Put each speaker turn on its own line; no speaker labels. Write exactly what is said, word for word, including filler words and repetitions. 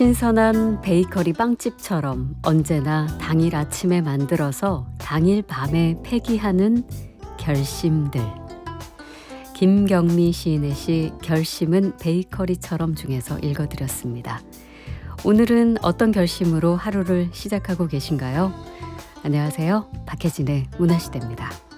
신선한 베이커리 빵집처럼 언제나 당일 아침에 만들어서 당일 밤에 폐기하는 결심들. 김경미 시인의 시 결심은 베이커리처럼 중에서 읽어드렸습니다. 오늘은 어떤 결심으로 하루를 시작하고 계신가요? 안녕하세요. 박혜진의 문화시대입니다.